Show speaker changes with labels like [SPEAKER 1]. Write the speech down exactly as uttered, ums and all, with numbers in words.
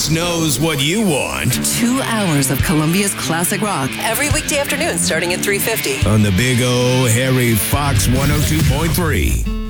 [SPEAKER 1] Fox knows what you want.
[SPEAKER 2] Two hours of Columbia's classic rock every weekday afternoon starting at three fifty.
[SPEAKER 1] On the Big O Harry Fox one oh two point three.